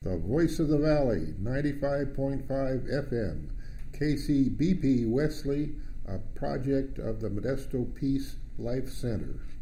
The Voice of the Valley, 95.5 FM, KCBP Wesley, a project of the Modesto Peace Life Center.